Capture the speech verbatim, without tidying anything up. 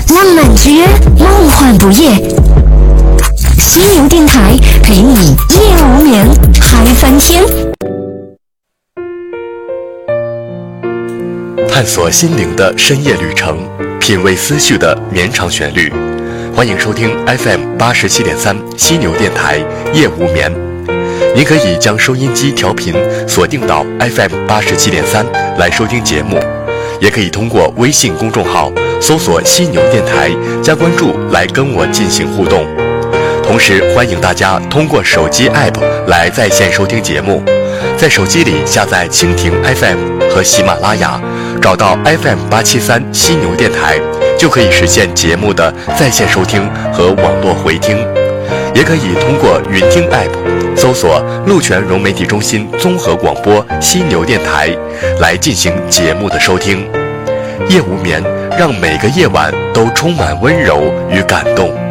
浪漫之约，梦幻不夜。犀牛电台陪你夜无眠，嗨翻天。 探索心灵的深夜旅程，品味思绪的绵长旋律。欢迎收听 F M 八十七点三犀牛电台夜无眠。您可以将收音机调频锁定到 F M 八十七点三来收听节目，也可以通过微信公众号搜索犀牛电台加关注来跟我进行互动。同时欢迎大家通过手机 App 来在线收听节目，在手机里下载蜻蜓 F M 和喜马拉雅，找到 F M 八七三犀牛电台，就可以实现节目的在线收听和网络回听。也可以通过云听 App 搜索鹿泉融媒体中心综合广播犀牛电台来进行节目的收听。夜无眠，让每个夜晚都充满温柔与感动。